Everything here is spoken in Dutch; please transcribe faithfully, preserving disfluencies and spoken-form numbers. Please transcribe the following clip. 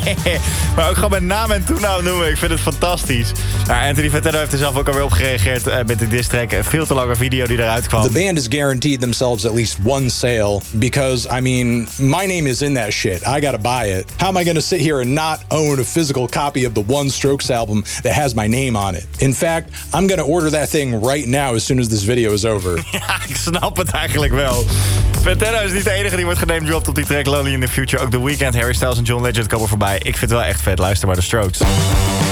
Maar ook gewoon met naam en toenaam noemen. Ik vind het fantastisch. Nou, Anthony Fantano heeft er zelf ook alweer op gereageerd uh, met de diss track. Een veel te lange video die eruit kwam. The band has guaranteed themselves at least one sale because, I mean, my name is in that shit. I gotta buy it. How am I gonna sit here and not own a physical copy of the One Strokes album that has my name on it? In fact, I'm gonna order that thing right now as soon as this video is over. Ja, ik snap het eigenlijk wel. Fantano is niet de enige die wordt genamedropt op die track Lonely in the Future. Ook The Weeknd, Harry Styles en John Legend komen voorbij. Ik vind het wel echt vet. Luister maar, de Strokes.